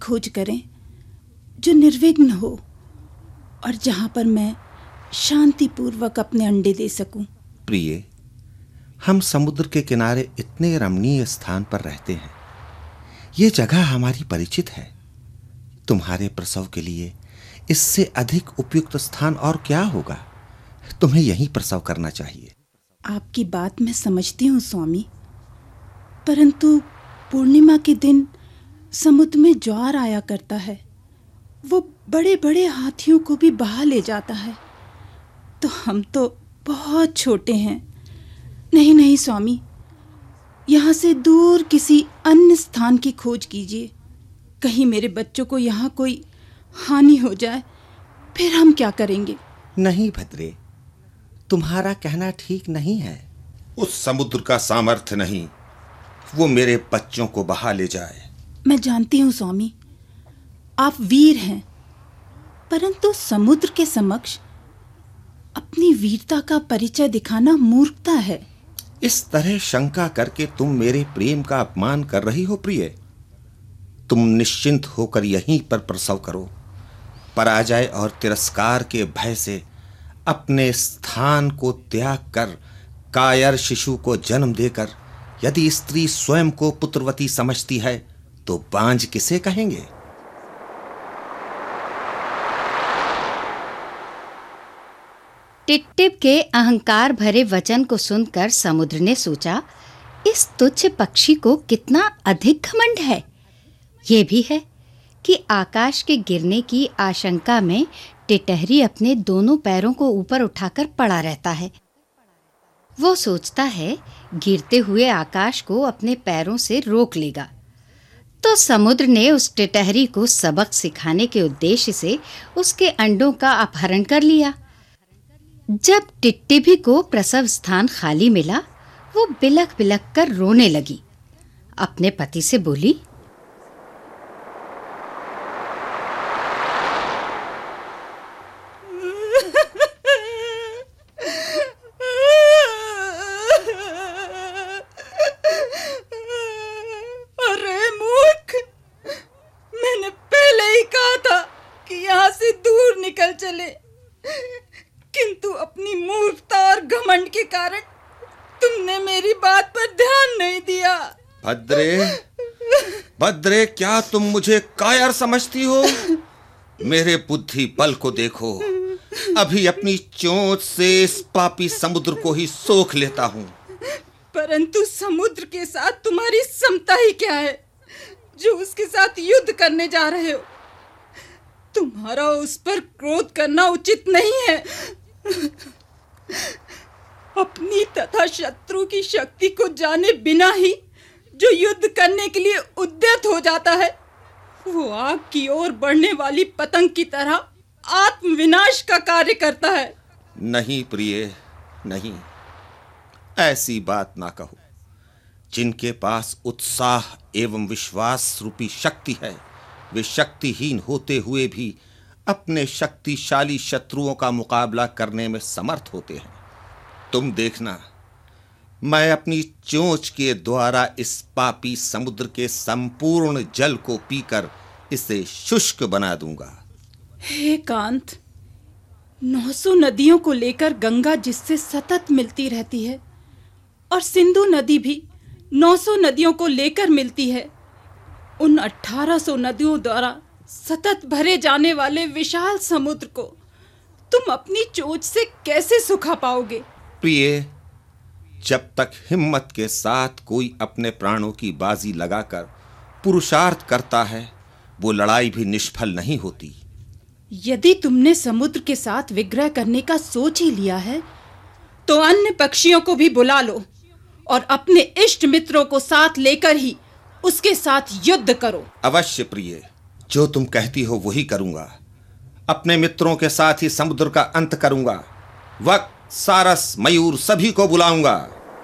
खोज करें जो निर्विघ्न हो और जहां पर मैं शांतिपूर्वक अपने अंडे दे सकूं। प्रिय, हम समुद्र के किनारे इतने रमणीय स्थान पर रहते हैं। ये जगह हमारी परिचित है। तुम्हारे प्रसव के लिए इससे अधिक उपयुक्त स्थान और क्या होगा? तुम्हें यहीं प्रसव करना चाहिए। आपकी बात मैं समझती हूँ स्वामी, परंतु पूर्णिमा के दिन समुद्र में ज्वार आया करता है। वो बड़े बड़े हाथियों को भी बहा ले जाता है। तो हम तो बहुत छोटे हैं। नहीं नहीं स्वामी, यहाँ से दूर किसी अन्य स्थान की खोज कीजिए। कहीं मेरे बच्चों को यहाँ कोई हानि हो जाए, फिर हम क्या करेंगे? नहीं भद्रे, तुम्हारा कहना ठीक नहीं है। उस समुद्र का सामर्थ्य नहीं वो मेरे बच्चों को बहा ले जाए। मैं जानती हूँ स्वामी, आप वीर हैं, परंतु समुद्र के समक्ष अपनी वीरता का परिचय दिखाना मूर्खता है। इस तरह शंका करके तुम मेरे प्रेम का अपमान कर रही हो प्रिय। तुम निश्चिंत होकर यहीं पर प्रसव करो। पराजय और तिरस्कार के भय से अपने स्थान को त्याग कर कायर शिशु को जन्म देकर यदि स्त्री स्वयं को पुत्रवती समझती है तो बांझ किसे कहेंगे? टिप-टिप के अहंकार भरे वचन को सुनकर समुद्र ने सोचा, इस तुच्छ पक्षी को कितना अधिक घमंड है। ये भी है कि आकाश के गिरने की आशंका में टिटहरी अपने दोनों पैरों को ऊपर उठाकर पड़ा रहता है। वो सोचता है गिरते हुए आकाश को अपने पैरों से रोक लेगा। तो समुद्र ने उस टिटहरी को सबक सिखाने के उद्देश्य से उसके अंडों का अपहरण कर लिया। जब टिटटिभी को प्रसव स्थान खाली मिला, वो बिलख बिलख कर रोने लगी। अपने पति से बोली, अरे मूर्ख, मैंने पहले ही कहा था कि यहाँ से दूर निकल चले, किंतु अपनी मूर्खता और घमंड के कारण तुमने मेरी बात पर ध्यान नहीं दिया। भद्रे, क्या तुम मुझे कायर समझती हो? मेरे बुद्धि बल को देखो। अभी अपनी चोंच से इस पापी समुद्र को ही सोख लेता हूँ। परंतु समुद्र के साथ तुम्हारी समता ही क्या है जो उसके साथ युद्ध करने जा रहे हो? तुम्हारा उस पर क्रोध करना उचित नहीं है। अपनी तथा शत्रु की शक्ति को जाने बिना ही जो युद्ध करने के लिए उद्यत हो जाता है, वो आग की ओर बढ़ने वाली पतंग की तरह आत्मविनाश का कार्य करता है। नहीं प्रिय, नहीं, ऐसी बात ना कहो। जिनके पास उत्साह एवं विश्वास रूपी शक्ति है, वे शक्तिहीन होते हुए भी अपने शक्तिशाली शत्रुओं का मुकाबला करने में समर्थ होते हैं। तुम देखना, मैं अपनी चोंच के द्वारा इस पापी समुद्र के संपूर्ण जल को पीकर इसे शुष्क बना दूंगा। हे कांत, 900 नदियों को लेकर गंगा जिससे सतत मिलती रहती है और सिंधु नदी भी 900 नदियों को लेकर मिलती है, उन 1800 नदियों द्वारा सतत भरे जाने वाले विशाल समुद्र को तुम अपनी चोंच से कैसे सुखा पाओगे? प्रिय, जब तक हिम्मत के साथ कोई अपने प्राणों की बाजी लगाकर पुरुषार्थ करता है, वो लड़ाई भी निष्फल नहीं होती। यदि तुमने समुद्र के साथ विग्रह करने का सोच ही लिया है, तो अन्य पक्षियों को भी बुला लो और अपने इष्ट मित्रों को साथ लेकर ही उसके साथ युद्ध करो। अवश्य प्रिय, जो तुम कहती हो वही करूंगा। अपने मित्रों के साथ ही समुद्र का अंत करूंगा। वक्त, सारस, मयूर सभी को बुलाऊंगा।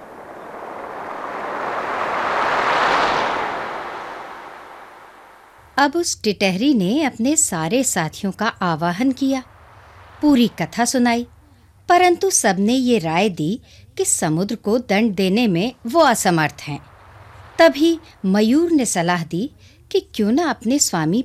अब उस टिटहरी ने अपने सारे साथियों का आवाहन किया, पूरी कथा सुनाई, परंतु सबने ये राय दी कि समुद्र को दंड देने में वो असमर्थ हैं। तभी मयूर ने सलाह दी कि क्यों न अपने स्वामी